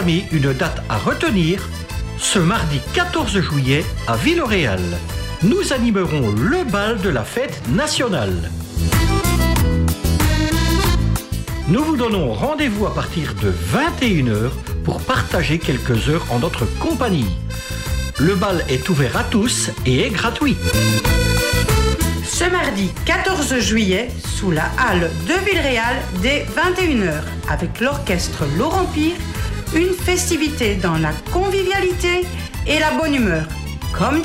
amis une date à retenir, ce mardi 14 juillet à Villeréal. Nous animerons le bal de la fête nationale. Nous vous donnons rendez-vous à partir de 21h pour partager quelques heures en notre compagnie. Le bal est ouvert à tous et est gratuit. Ce mardi 14 juillet, sous la halle de Villeréal, dès 21h, avec l'orchestre Laurent Pire, une festivité dans la convivialité et la bonne humeur. Comme